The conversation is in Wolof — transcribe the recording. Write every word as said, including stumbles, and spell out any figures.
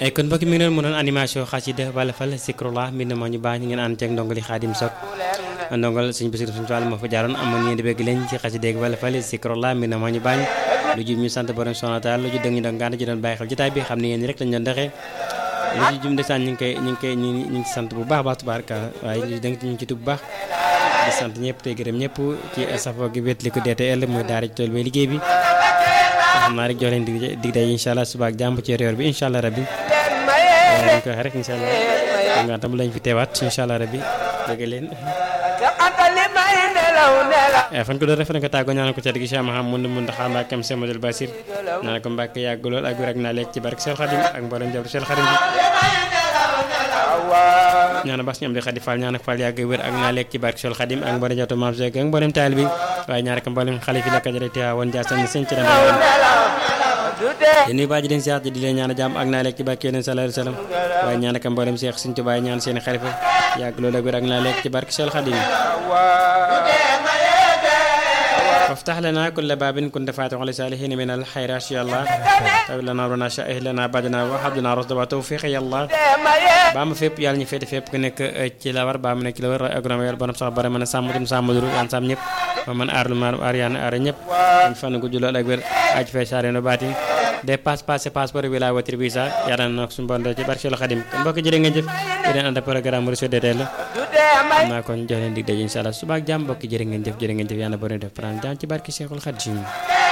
ay kon mbokk mi ngi doon mu doon animation xasida wala fal zikrullah mbind moo ñu baax ñu ngeen ànd ceeg ndongali Xaadim Sok ndongal suñ Basiru suñ Fall moo fa jaaroon amoon ngeen di bëgg leen ci xasida wala fal zikrullah mbind moo ñu baax lu jub ñu sant borom subhanahu wa taala lu ju dëng ñu doon gànt ji doon bàyyi xel jotaay bi xam ne yéen rek lañ doon doxee lu ci jum desaan ñu ngi koy ñu ngi koy ñu ngi sant bu baax baax tubaarka waaye lu dëng ñu ngi ci tub bu baax di sant ñëpp tey gërëm ñëpp ci safo gi wét li ko D T L muy daara ci tool bi liggéey bi xam naa rek jox leen dig dig day incha allah suba ak jàmm ci réew bi incha allah rabbi dañ ko waxee rek incha allah nga tam lañ fi teewaat incha allah rabbi dégg leen fan ko doon ref ko tàggoo ñaanal ko ca digg Cheikh Mahamadou Mountakha Mbacké Cheikh Madou Bassir ñaanal ko Mbacké yàgg lool ak wér ak naa lekk ci barke Cheikh Khadim ak mboolem jabru Cheikh Khadim bi ñaanal bas ñu am di Khadi Fall ñaanal Fall yàgg wér ak naa lekk ci barke Cheikh Khadim ak mboolem jabru Mame Cheikh ak mboolem taal bi waaye ñaanal ko mboolem xalifi la kajare te woon Ndiassane seen ci di nuyu baaji den siyaat di leen ñaan jàmm ak naa lekk ci barke Yonent sallallahu alayhi wasallam waaye ñaan ak mboolem Cheikh Sëñ Tuubaa ñaan seen xalifa yàgg loolu ak wér ak naa lekk ci barke Cheikh Khadim وافتح لنا كل باب كنت فاتح لسالحين من الخيرات يا الله طيب لنا رنا شائه لنا بعدنا وحبنا رشد وتوفيق يا الله بام فيب يال ني فيت فيب كنك ci la war ba mu nek la war agram yal bonam sax bare man sam dum sam duru yan sam ñep man arlu mar ariane ar ñep ñu fan gu julol ak wer aj fe sare no bati des passe passe passeport bi la voiture visa yalla nak sun bondo ci barke Khadim mbokk jere ngeen jëf yeen and programme reçu D T L na kon jox leen dig dajé inshallah suba ak jam mbokk jere ngeen jëf jere ngeen jëf yalla borom def pran ci barke Cheikhul Khadim